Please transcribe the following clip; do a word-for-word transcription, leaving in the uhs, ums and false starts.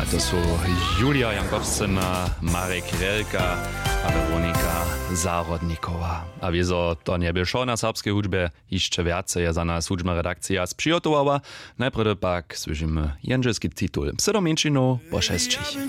to sú Julia Jankowscyna, Marek Relka a Veronika Zárodníková. A wieso to nie by šlo na serbskej hudžbe, ešte viacej je za nás hudžbná redakcia spřihotovala. Najprv pak slyšíme jenželský titul Psedomenčinu po šestčích.